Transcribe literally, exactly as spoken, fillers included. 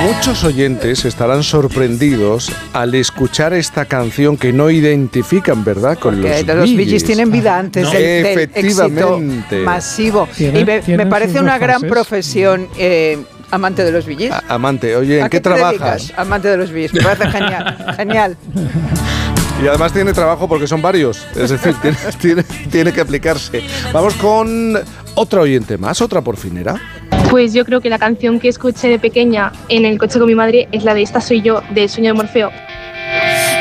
Muchos oyentes estarán sorprendidos al escuchar esta canción que no identifican, ¿verdad?, con Porque los los Bee Bee Gees tienen vida antes no. del, del Efectivamente. éxito masivo. Tienen- y me, tienen me parece sus una dos gran fases. profesión, eh, amante de los Bee Gees. A- amante, oye, ¿en ¿A qué, qué te trabajas? dedicas? Amante de los Bee Gees. Me parece genial. Genial. Y además tiene trabajo porque son varios. Es decir, tiene, tiene, tiene que aplicarse. Vamos con otra oyente más, otra porfinera. Pues yo creo que la canción que escuché de pequeña en el coche con mi madre es la de Esta soy yo, de Sueño de Morfeo.